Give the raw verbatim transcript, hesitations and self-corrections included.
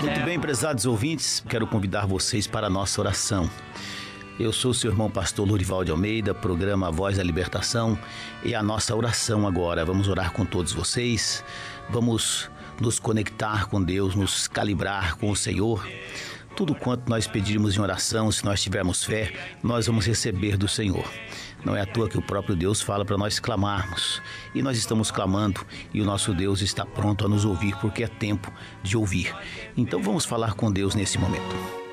Muito bem, prezados ouvintes, quero convidar vocês para a nossa oração. Eu sou o seu irmão pastor Lorival de Almeida, programa Voz da Libertação, e a nossa oração agora. Vamos orar com todos vocês, vamos nos conectar com Deus, nos calibrar com o Senhor. Tudo quanto nós pedirmos em oração, se nós tivermos fé, nós vamos receber do Senhor. Não é à toa que o próprio Deus fala para nós clamarmos. E nós estamos clamando e o nosso Deus está pronto a nos ouvir, porque é tempo de ouvir. Então vamos falar com Deus nesse momento.